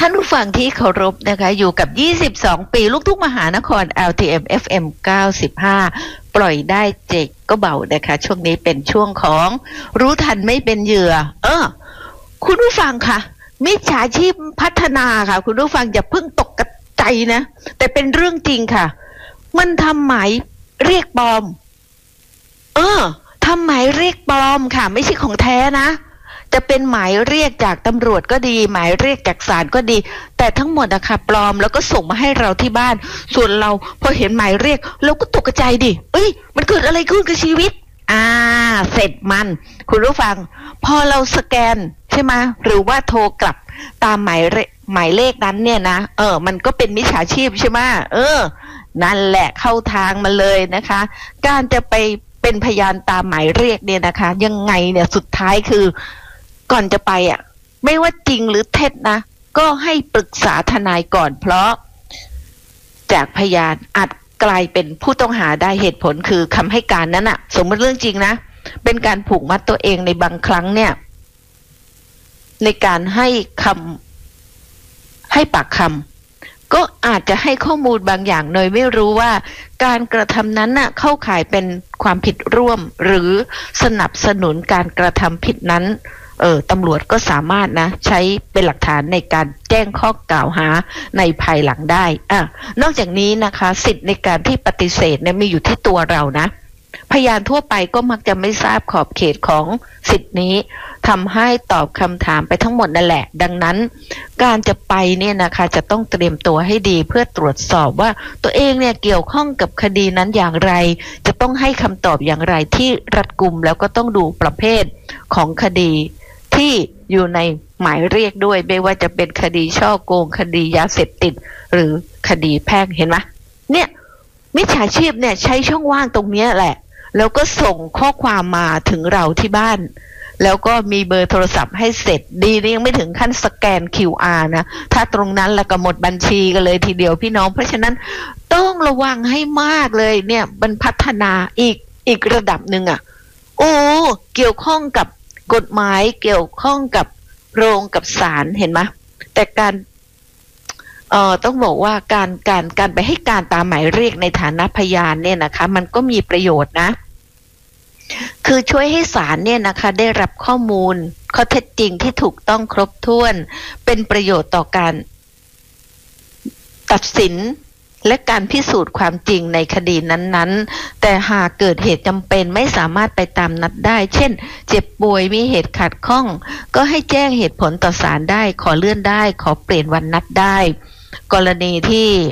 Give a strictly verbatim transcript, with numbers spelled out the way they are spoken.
านผู้ฟังที่เคารพนะคะอยู่กับยี่สิบสองปีลูกทุ่งมหานคร แอล ที เอ็ม เอฟ เอ็ม เก้าสิบห้าปล่อยได้เจ็กก็เบานะคะช่วงนี้เป็นช่วงของรู้ทันไม่เป็นเหยื่อเออคุณผู้ฟังค่ะมิจฉาชีพพัฒนาค่ะคุณผู้ฟังอย่าเพิ่งตกใจนะแต่เป็นเรื่องจริงค่ะมันทำหมายเรียกปลอมเออทำหมายเรียกปลอมค่ะไม่ใช่ของแท้นะจะเป็นหมายเรียกจากตำรวจก็ดีหมายเรียกจากศาลก็ดีแต่ทั้งหมดอะค่ะปลอมแล้วก็ส่งมาให้เราที่บ้านส่วนเราพอเห็นหมายเรียกเราก็ตกใจดิเอ้ยมันเกิดอะไรขึ้นกับชีวิตอ่าเสร็จมันคุณผู้ฟังพอเราสแกนใช่ไหมหรือว่าโทรกลับตามหมายหมายเลขนั้นเนี่ยนะเออมันก็เป็นมิจฉาชีพใช่ไหมเออนั่นแหละเข้าทางมาเลยนะคะการจะไปเป็นพยานตามหมายเรียกเนี่ยนะคะยังไงเนี่ยสุดท้ายคือก่อนจะไปอ่ะไม่ว่าจริงหรือเท็จนะก็ให้ปรึกษาทนายก่อนเพราะจากพยานอาจกลายเป็นผู้ต้องหาได้เหตุผลคือคำให้การนั้นอ่ะสมมติเรื่องจริงนะเป็นการผูกมัดตัวเองในบางครั้งเนี่ยในการให้คำให้ปากคำก็อาจจะให้ข้อมูลบางอย่างโดยไม่รู้ว่าการกระทำนั้นน่ะเข้าข่ายเป็นความผิดร่วมหรือสนับสนุนการกระทำผิดนั้นเออตำรวจก็สามารถนะใช้เป็นหลักฐานในการแจ้งข้อกล่าวหาในภายหลังได้อ่ะนอกจากนี้นะคะสิทธิ์ในการที่ปฏิเสธเนี่ยมีอยู่ที่ตัวเรานะพยานทั่วไปก็มักจะไม่ทราบขอบเขตของสิทธินี้ทำให้ตอบคำถามไปทั้งหมดนั่นแหละดังนั้นการจะไปเนี่ยนะคะจะต้องเตรียมตัวให้ดีเพื่อตรวจสอบว่าตัวเองเนี่ยเกี่ยวข้องกับคดีนั้นอย่างไรจะต้องให้คำตอบอย่างไรที่รัดกุมแล้วก็ต้องดูประเภทของคดีที่อยู่ในหมายเรียกด้วยไม่ว่าจะเป็นคดีช่อโกงคดียาเสพติดหรือคดีแพ่งเห็นไหมเนี่ยมิจฉาชีพเนี่ยใช้ช่องว่างตรงนี้แหละแล้วก็ส่งข้อความมาถึงเราที่บ้านแล้วก็มีเบอร์โทรศัพท์ให้เสร็จดีนี่ยังไม่ถึงขั้นสแกน คิว อาร์ นะถ้าตรงนั้นแล้วก็หมดบัญชีกันเลยทีเดียวพี่น้องเพราะฉะนั้นต้องระวังให้มากเลยเนี่ยมันพัฒนาอีกอีกระดับหนึ่งอ่ะโอ้เกี่ยวข้องกับกฎหมายเกี่ยวข้องกับโรงกับศาลเห็นไหมแต่การเอ่อต้องบอกว่าการการการไปให้การตามหมายเรียกในฐานะพยานเนี่ยนะคะมันก็มีประโยชน์นะคือช่วยให้ศาลเนี่ยนะคะได้รับข้อมูลข้อเท็จจริงที่ถูกต้องครบถ้วนเป็นประโยชน์ต่อการตัดสินและการพิสูจน์ความจริงในคดีนั้นๆแต่หากเกิดเหตุจำเป็นไม่สามารถไปตามนัดได้เช่นเจ็บป่วยมีเหตุขัดข้องก็ให้แจ้งเหตุผลต่อศาลได้ขอเลื่อนได้ขอเปลี่ยนวันนัดได้กรณีที่